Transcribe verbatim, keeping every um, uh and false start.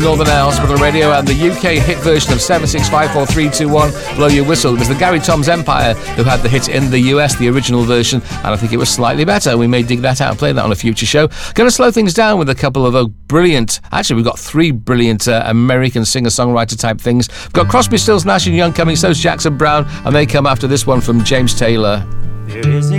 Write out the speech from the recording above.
Northern Air Hospital Radio and the U K hit version of seven six five four three two one, Blow Your Whistle. It was the Gary Tom's Empire who had the hit in the U S, the original version, and I think it was slightly better. We may dig that out and play that on a future show. Going to slow things down with a couple of uh, brilliant, actually we've got three brilliant uh, American singer-songwriter type things. We've got Crosby, Stills, Nash and Young coming, so's Jackson Browne, and they come after this one from James Taylor. There is a